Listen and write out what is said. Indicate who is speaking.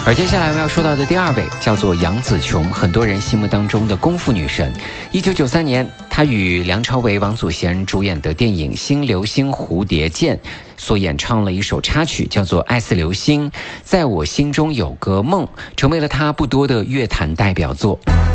Speaker 1: 而接下来我们要说到的第二位叫做杨紫琼，很多人心目当中的功夫女神。1993年，她与梁朝伟、王祖贤主演的电影《新流星蝴蝶剑》所演唱了一首插曲，叫做《爱似流星》，在我心中有个梦，成为了她不多的乐坛代表作。